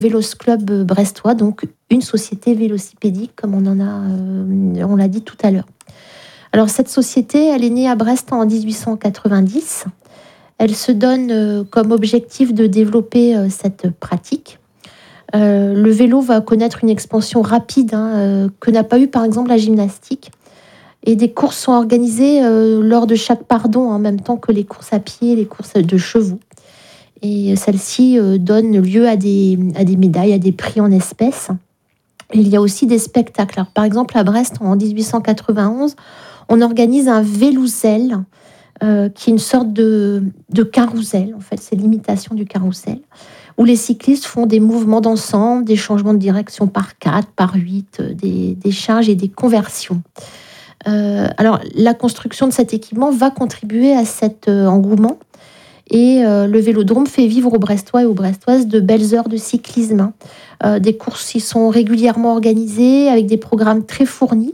Vélos Club brestois, donc une société vélocipédique, comme on l'a dit tout à l'heure. Alors cette société, elle est née à Brest en 1890. Elle se donne comme objectif de développer cette pratique. Le vélo va connaître une expansion rapide que n'a pas eu par exemple la gymnastique. Et des courses sont organisées lors de chaque pardon, en même temps que les courses à pied, les courses de chevaux. Et celles-ci donnent lieu à des médailles, à des prix en espèces. Et il y a aussi des spectacles. Alors, par exemple, à Brest, en 1891, on organise un vélouzèle, qui est une sorte de carrousel. En fait, c'est l'imitation du carrousel, où les cyclistes font des mouvements d'ensemble, des changements de direction par 4, par 8, des charges et des conversions. Alors, la construction de cet équipement va contribuer à cet engouement. Et le Vélodrome fait vivre aux Brestois et aux Brestoises de belles heures de cyclisme. Des courses y sont régulièrement organisées avec des programmes très fournis.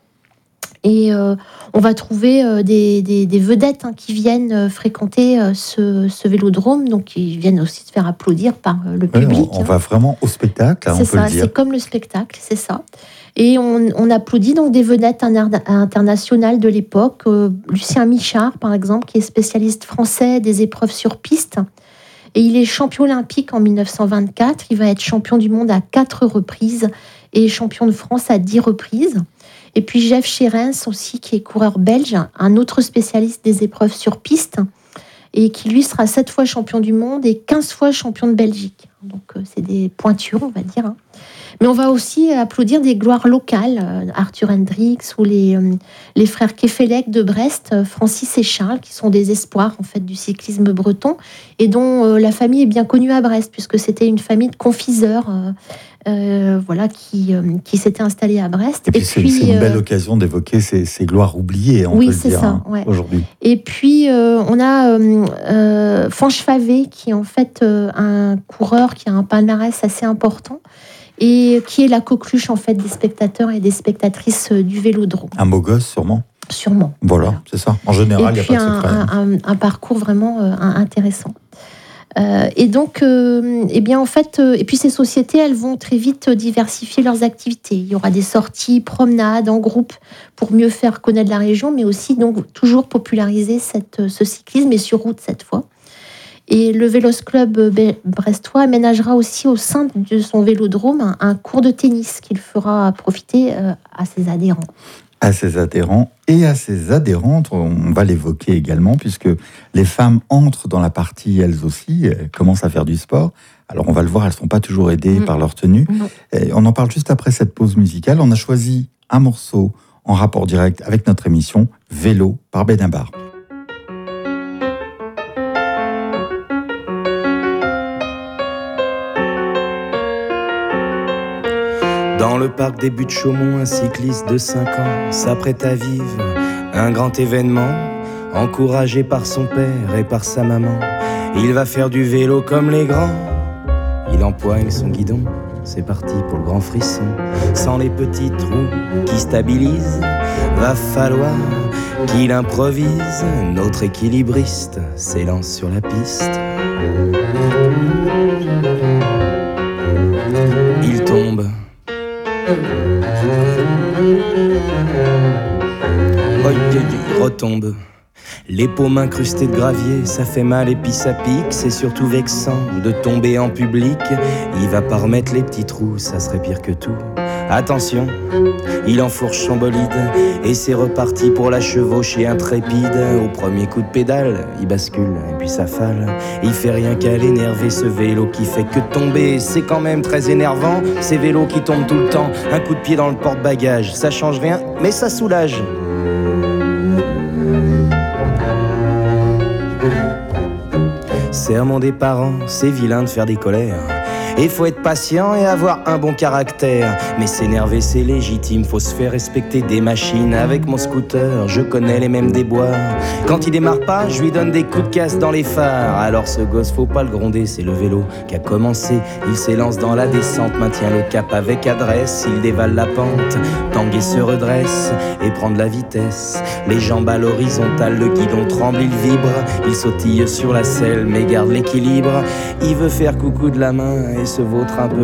Et on va trouver des vedettes qui viennent fréquenter ce Vélodrome. Donc, ils viennent aussi se faire applaudir par le public. On va vraiment au spectacle, on peut le dire. C'est comme le spectacle, c'est ça. Et on applaudit donc des vedettes internationales de l'époque. Lucien Michard, par exemple, qui est spécialiste français des épreuves sur piste. Et il est champion olympique en 1924. Il va être champion du monde à 4 reprises et champion de France à 10 reprises. Et puis Jeff Scherens aussi, qui est coureur belge, un autre spécialiste des épreuves sur piste, et qui lui sera 7 fois champion du monde et 15 fois champion de Belgique. Donc c'est des pointures, on va dire. Mais on va aussi applaudir des gloires locales, Arthur Hendricks ou les frères Kefelec de Brest, Francis et Charles, qui sont des espoirs en fait du cyclisme breton et dont la famille est bien connue à Brest, puisque c'était une famille de confiseurs qui s'était installée à Brest. Et puis c'est une belle occasion d'évoquer ces gloires oubliées, on peut le dire, aujourd'hui. Et puis on a Fanchefavé, qui est en fait un coureur qui a un palmarès assez important, et qui est la coqueluche en fait des spectateurs et des spectatrices du Vélodrome. Un beau gosse, sûrement. Voilà, c'est ça. En général, il n'y a pas de secret. Un parcours vraiment intéressant. Et donc, et puis ces sociétés, elles vont très vite diversifier leurs activités. Il y aura des sorties, promenades en groupe pour mieux faire connaître la région, mais aussi donc toujours populariser ce cyclisme, et sur route cette fois. Et le Vélos Club brestois aménagera aussi au sein de son vélodrome un court de tennis qu'il fera profiter à ses adhérents. À ses adhérents et à ses adhérentes, on va l'évoquer également, puisque les femmes entrent dans la partie, elles aussi, elles commencent à faire du sport. Alors on va le voir, elles ne sont pas toujours aidées par leur tenue. Et on en parle juste après cette pause musicale. On a choisi un morceau en rapport direct avec notre émission Vélo par Benabar. Dans le parc des Buttes Chaumont, un cycliste de 5 ans s'apprête à vivre un grand événement. Encouragé par son père et par sa maman, il va faire du vélo comme les grands. Il empoigne son guidon, c'est parti pour le grand frisson. Sans les petits trous qui stabilisent, va falloir qu'il improvise. Notre équilibriste s'élance sur la piste. Il tombe. Il retombe. Les paumes incrustées de gravier, ça fait mal et puis ça pique. C'est surtout vexant de tomber en public. Il va pas remettre les petits trous, ça serait pire que tout. Attention, il enfourche son bolide et c'est reparti pour la chevauchée intrépide. Au premier coup de pédale, il bascule et puis ça fale. Il fait rien qu'à l'énerver, ce vélo qui fait que tomber. C'est quand même très énervant, ces vélos qui tombent tout le temps. Un coup de pied dans le porte-bagages, ça change rien, mais ça soulage. Sermon des parents, c'est vilain de faire des colères. Et faut être patient et avoir un bon caractère. Mais s'énerver c'est légitime, faut se faire respecter des machines. Avec mon scooter, je connais les mêmes déboires. Quand il démarre pas, je lui donne des coups de casse dans les phares. Alors ce gosse, faut pas le gronder, c'est le vélo qui a commencé. Il s'élance dans la descente, maintient le cap avec adresse. Il dévale la pente, tangue et se redresse et prend de la vitesse. Les jambes à l'horizontale, le guidon tremble, il vibre. Il sautille sur la selle mais garde l'équilibre. Il veut faire coucou de la main et se vautre un peu